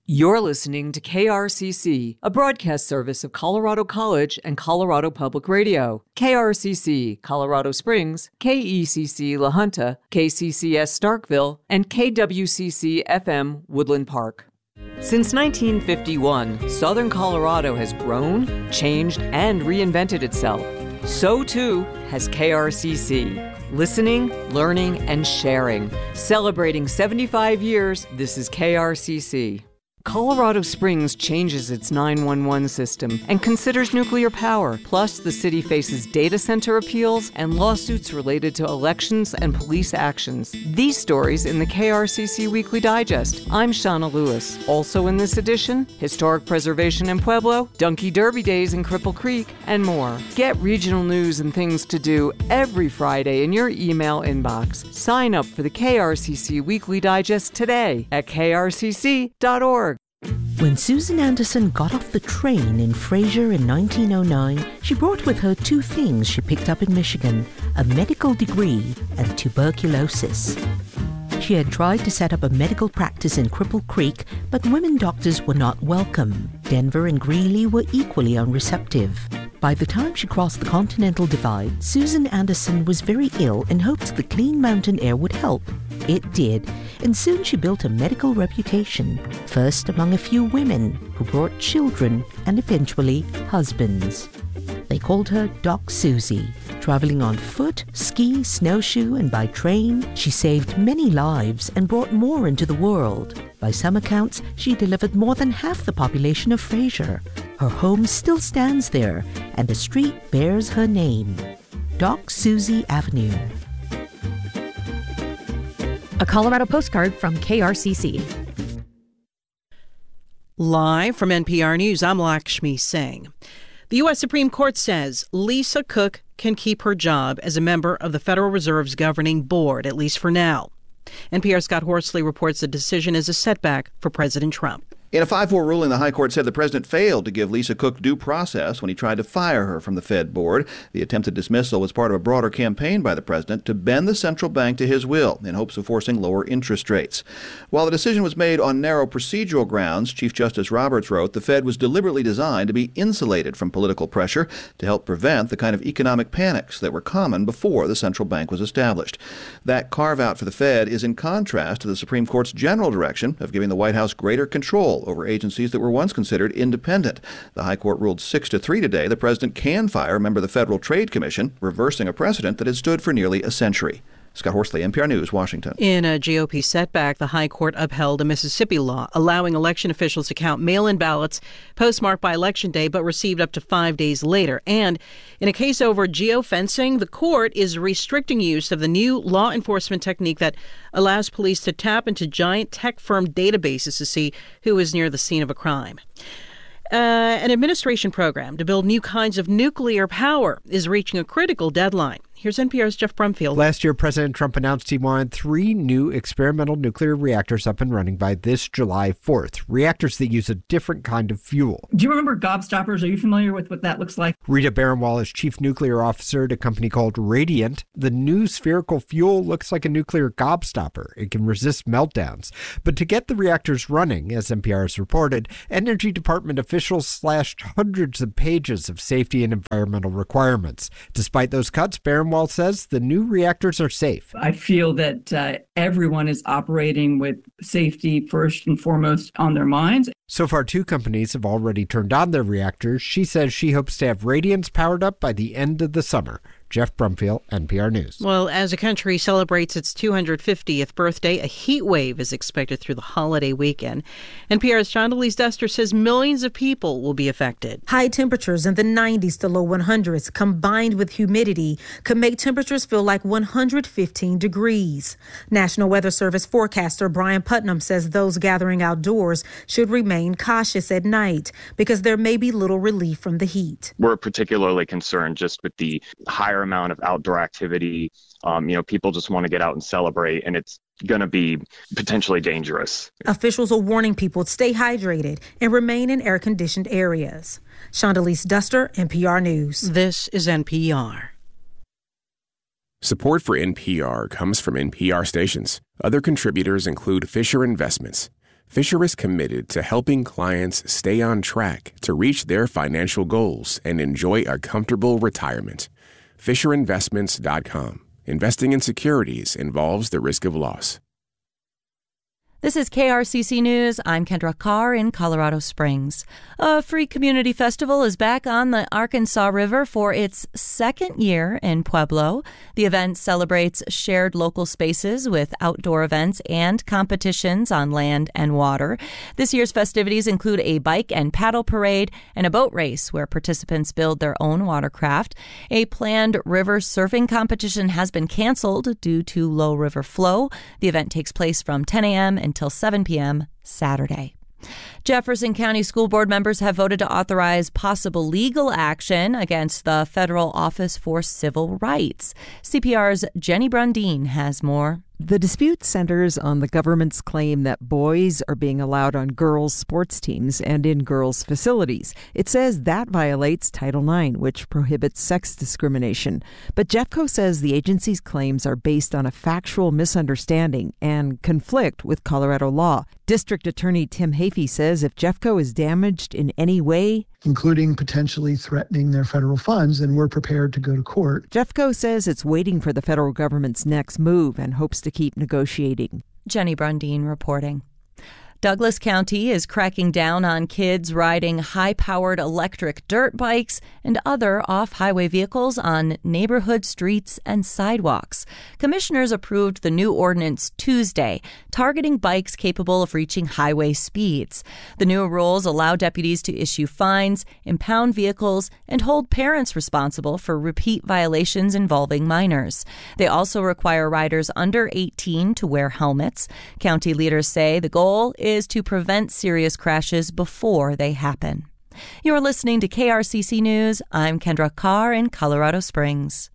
You're listening to KRCC, a broadcast service of Colorado College and Colorado Public Radio. KRCC, Colorado Springs, KECC La Junta, KCCS Starkville, and KWCC FM Woodland Park. Since 1951, Southern Colorado has grown, changed, and reinvented itself. So too has KRCC. Listening, learning, and sharing. Celebrating 75 years, this is KRCC. Colorado Springs changes its 911 system and considers nuclear power. Plus, the city faces data center appeals and lawsuits related to elections and police actions. These stories in the KRCC Weekly Digest. I'm Shauna Lewis. Also in this edition, historic preservation in Pueblo, Donkey Derby Days in Cripple Creek, and more. Get regional news and things to do every Friday in your email inbox. Sign up for the KRCC Weekly Digest today at krcc.org. When Susan Anderson got off the train in Fraser in 1909, she brought with her two things she picked up in Michigan, a medical degree and tuberculosis. She had tried to set up a medical practice in Cripple Creek, but women doctors were not welcome. Denver and Greeley were equally unreceptive. By the time she crossed the Continental Divide, Susan Anderson was very ill and hoped the clean mountain air would help. It did, and soon she built a medical reputation, first among a few women who brought children and eventually husbands. They called her Doc Susie. Traveling on foot, ski, snowshoe, and by train, she saved many lives and brought more into the world. By some accounts, she delivered more than half the population of Fraser. Her home still stands there, and a street bears her name, Doc Susie Avenue. A Colorado postcard from KRCC. Live from NPR News, I'm Lakshmi Singh. The U.S. Supreme Court says Lisa Cook can keep her job as a member of the Federal Reserve's governing board, at least for now. NPR's Scott Horsley reports the decision is a setback for President Trump. In a 5-4 ruling, the High Court said the president failed to give Lisa Cook due process when he tried to fire her from the Fed board. The attempted dismissal was part of a broader campaign by the president to bend the central bank to his will in hopes of forcing lower interest rates. While the decision was made on narrow procedural grounds, Chief Justice Roberts wrote the Fed was deliberately designed to be insulated from political pressure to help prevent the kind of economic panics that were common before the central bank was established. That carve-out for the Fed is in contrast to the Supreme Court's general direction of giving the White House greater control over agencies that were once considered independent. The High Court ruled 6-3 today. The president can fire a member of the Federal Trade Commission, reversing a precedent that had stood for nearly a century. Scott Horsley, NPR News, Washington. In a GOP setback, the High Court upheld a Mississippi law allowing election officials to count mail-in ballots postmarked by Election Day but received up to 5 days later. And in a case over geofencing, the court is restricting use of the new law enforcement technique that allows police to tap into giant tech firm databases to see who is near the scene of a crime. An administration program to build new kinds of nuclear power is reaching a critical deadline. Here's NPR's Jeff Brumfield. Last year, President Trump announced he wanted 3 new experimental nuclear reactors up and running by this July 4th, reactors that use a different kind of fuel. Do you remember gobstoppers? Are you familiar with what that looks like? Rita Baranwal is chief nuclear officer at a company called Radiant. The new spherical fuel looks like a nuclear gobstopper. It can resist meltdowns. But to get the reactors running, as NPR has reported, Energy Department officials slashed hundreds of pages of safety and environmental requirements. Despite those cuts, Baranwal says the new reactors are safe. I feel that everyone is operating with safety first and foremost on their minds. So far, 2 companies have already turned on their reactors. She says she hopes to have Radiance powered up by the end of the summer. Jeff Brumfield, NPR News. Well, as the country celebrates its 250th birthday, a heat wave is expected through the holiday weekend. NPR's Shondelise Duster says millions of people will be affected. High temperatures in the 90s to low 100s combined with humidity could make temperatures feel like 115 degrees. National Weather Service forecaster Brian Putnam says those gathering outdoors should remain cautious at night because there may be little relief from the heat. We're particularly concerned just with the higher amount of outdoor activity. People just want to get out and celebrate, and it's going to be potentially dangerous. Officials are warning people to stay hydrated and remain in air-conditioned areas. Shondelise Duster, NPR News. This is NPR. Support for NPR comes from NPR stations. Other contributors include Fisher Investments. Fisher is committed to helping clients stay on track to reach their financial goals and enjoy a comfortable retirement. FisherInvestments.com. Investing in securities involves the risk of loss. This is KRCC News. I'm Kendra Carr in Colorado Springs. A free community festival is back on the Arkansas River for its second year in Pueblo. The event celebrates shared local spaces with outdoor events and competitions on land and water. This year's festivities include a bike and paddle parade and a boat race where participants build their own watercraft. A planned river surfing competition has been canceled due to low river flow. The event takes place from 10 a.m. until 7 p.m. Saturday. Jefferson County School Board members have voted to authorize possible legal action against the Federal Office for Civil Rights. CPR's Jenny Brundin has more. The dispute centers on the government's claim that boys are being allowed on girls' sports teams and in girls' facilities. It says that violates Title IX, which prohibits sex discrimination. But Jeffco says the agency's claims are based on a factual misunderstanding and conflict with Colorado law. District Attorney Tim Hafey says if Jeffco is damaged in any way, including potentially threatening their federal funds, then we're prepared to go to court. Jeffco says it's waiting for the federal government's next move and hopes to keep negotiating. Jenny Brundin reporting. Douglas County is cracking down on kids riding high-powered electric dirt bikes and other off-highway vehicles on neighborhood streets and sidewalks. Commissioners approved the new ordinance Tuesday, targeting bikes capable of reaching highway speeds. The new rules allow deputies to issue fines, impound vehicles, and hold parents responsible for repeat violations involving minors. They also require riders under 18 to wear helmets. County leaders say the goal is to prevent serious crashes before they happen. You're listening to KRCC News. I'm Kendra Carr in Colorado Springs.